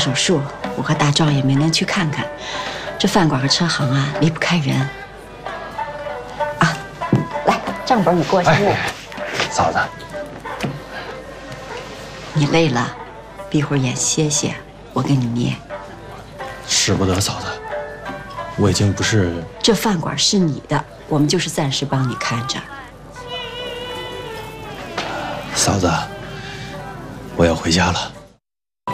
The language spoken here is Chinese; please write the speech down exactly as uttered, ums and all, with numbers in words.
手术，我和大壮也没能去看看。这饭馆和车行啊，离不开人。啊，来，账本你过一下目。 哎，嫂子， 你累了，闭会儿眼歇歇，我给你捏。 使不得，嫂子，我已经不是…… 这饭馆是你的，我们就是暂时帮你看着。 嫂子，我要回家了。